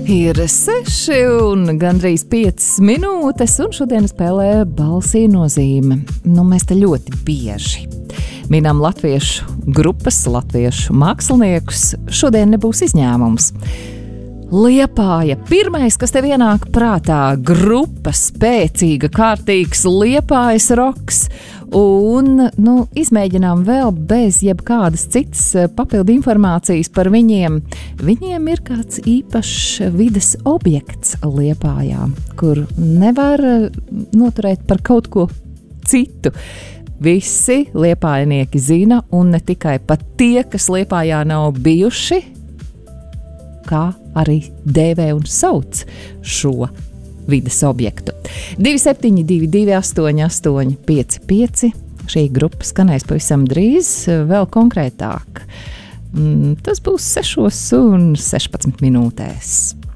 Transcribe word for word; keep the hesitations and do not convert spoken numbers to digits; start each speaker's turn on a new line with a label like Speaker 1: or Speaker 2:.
Speaker 1: Ir seši un gandrīz piecas minūtes, un šodien spēlē balsī nozīme. Nu, mēs te ļoti bieži minām latviešu grupas, latviešu māksliniekus. Šodien nebūs izņēmums. Liepāja. Pirmais, kas tev ienāk prātā, grupa, spēcīga, kārtīgs Liepājas roks. Un, nu, izmēģinām vēl bez jebkādas citas papildu informācijas par viņiem. Viņiem ir kāds īpašs vides objekts Liepājā, kur nevar noturēt par kaut ko citu. Visi liepājnieki zina, un ne tikai pat tie, kas Liepājā nav bijuši, kā arī dēvē un sauc šo vides objektu. divi septiņi divi divi astoņi astoņi pieci pieci. Šī grupa skanēs pavisam drīz, vēl konkrētāk. Tas būs sešos un sešpadsmit minūtēs.